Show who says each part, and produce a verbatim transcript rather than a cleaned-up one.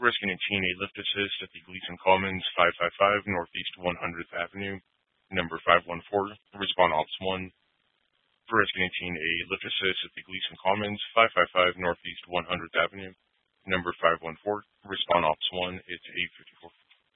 Speaker 1: For Escanantine, a lift assist at the Gleason Commons, five five five Northeast one hundredth Avenue, number five one four, respond Ops one. For Escanantine, a lift assist at the Gleason Commons, five five five Northeast one hundredth Avenue, number five one four, respond Ops one, it's eight fifty-four.